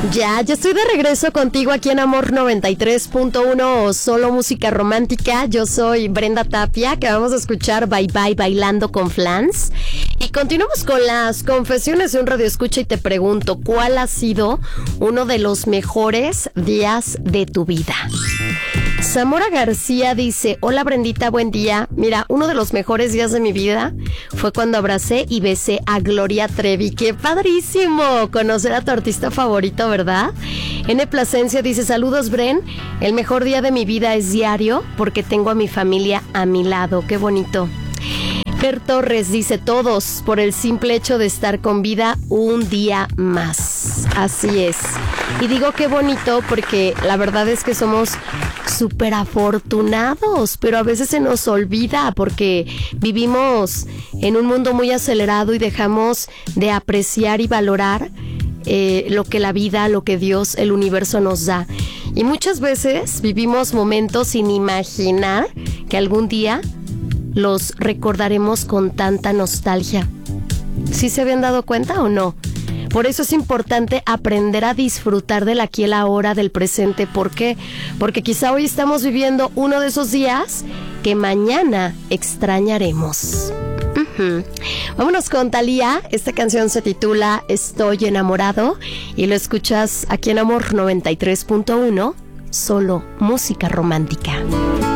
Ya estoy de regreso contigo aquí en Amor 93.1, solo música romántica. Yo soy Brenda Tapia, que vamos a escuchar Bye Bye Bailando con Flans. Y continuamos con las confesiones de un radioescucha y te pregunto, ¿cuál ha sido uno de los mejores días de tu vida? Zamora García dice, hola Brendita, buen día. Mira, uno de los mejores días de mi vida fue cuando abracé y besé a Gloria Trevi. ¡Qué padrísimo! Conocer a tu artista favorito, ¿verdad? N. Plasencia dice, saludos Bren, el mejor día de mi vida es diario porque tengo a mi familia a mi lado. ¡Qué bonito! Fer Torres dice, todos por el simple hecho de estar con vida un día más. Así es. Y digo qué bonito porque la verdad es que somos súper afortunados, pero a veces se nos olvida porque vivimos en un mundo muy acelerado y dejamos de apreciar y valorar lo que la vida, lo que Dios, el universo nos da. Y muchas veces vivimos momentos sin imaginar que algún día los recordaremos con tanta nostalgia. ¿Sí se habían dado cuenta o no? Por eso es importante aprender a disfrutar del aquí y el ahora, del presente. ¿Por qué? Porque quizá hoy estamos viviendo uno de esos días que mañana extrañaremos. Vámonos con Thalía. Esta canción se titula Estoy enamorado y lo escuchas aquí en Amor 93.1, solo música romántica.